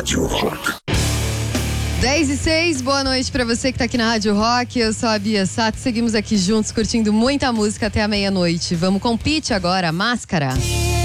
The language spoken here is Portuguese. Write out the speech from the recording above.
Rádio Rock. 10:06, boa noite pra você que tá aqui na Rádio Rock. Eu sou a Bia Sato, seguimos aqui juntos curtindo muita música até a meia-noite. Vamos com Pitty agora, Máscara.